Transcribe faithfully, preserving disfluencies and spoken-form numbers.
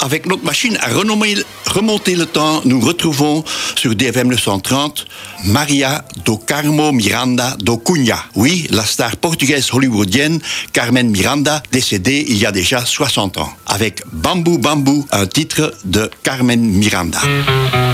Avec notre machine à renommer, remonter le temps, nous retrouvons sur D F M neuf cent trente Maria do Carmo Miranda do Cunha. Oui, la star portugaise hollywoodienne Carmen Miranda, décédée il y a déjà soixante ans. Avec Bamboo Bamboo, un titre de Carmen Miranda.